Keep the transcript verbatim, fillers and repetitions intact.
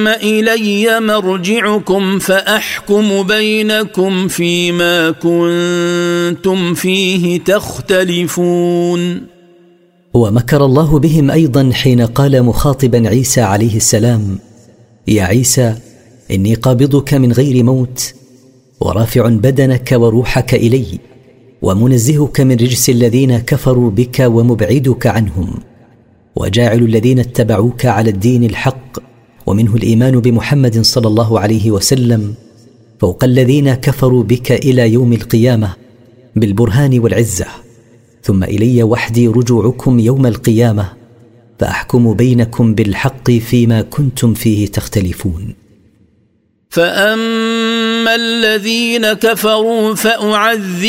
ثم إلي مرجعكم فأحكم بينكم فيما كنتم فيه تختلفون. ومكر الله بهم أيضا حين قال مخاطبا عيسى عليه السلام: يا عيسى إني قابضك من غير موت ورافع بدنك وروحك إلي ومنزهك من رجس الذين كفروا بك ومبعدك عنهم، وجاعل الذين اتبعوك على الدين الحق ومنه الإيمان بمحمد صلى الله عليه وسلم فوق الذين كفروا بك إلى يوم القيامة بالبرهان والعزة، ثم إلي وحدي رجوعكم يوم القيامة فأحكم بينكم بالحق فيما كنتم فيه تختلفون. فأما الذين كفروا فأعذبهم